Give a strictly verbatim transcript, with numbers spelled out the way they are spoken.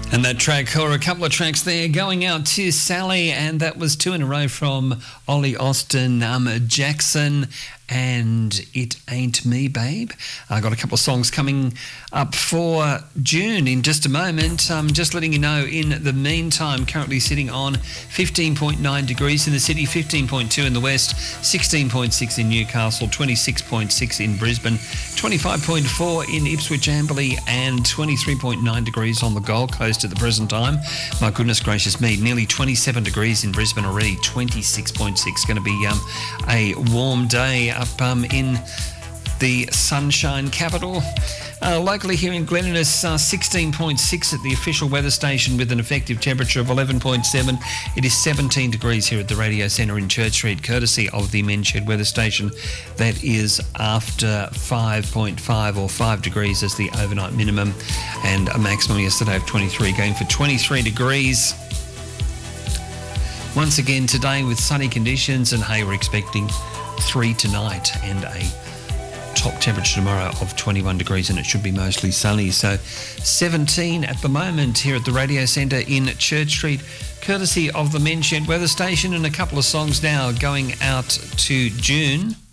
And that track, or a couple of tracks there, going out to Sally, and that was two in a row from Ollie Austin, um, Jackson, and It Ain't Me, Babe. I got a couple of songs coming up for June in just a moment. Um, just letting you know, in the meantime, currently sitting on fifteen point nine degrees in the city, fifteen point two in the west, sixteen point six in Newcastle, twenty-six point six in Brisbane, twenty-five point four in Ipswich, Amberley, and twenty-three point nine degrees on the Gold Coast at the present time. My goodness gracious me, nearly twenty-seven degrees in Brisbane already, twenty-six point six. Going to be um, a warm day up um, in the Sunshine Capital. Uh, locally here in Glenniness, uh, sixteen point six at the official weather station with an effective temperature of eleven point seven. It is seventeen degrees here at the Radio Centre in Church Street, courtesy of the Men's Shed weather station. That is after five point five or five degrees as the overnight minimum, and a maximum yesterday of twenty-three, going for twenty-three degrees. Once again today with sunny conditions, and hey, we're expecting three tonight and a top temperature tomorrow of twenty-one degrees, and it should be mostly sunny. So seventeen at the moment here at the Radio Centre in Church Street, courtesy of the Men's Shed weather station, and a couple of songs now going out to June.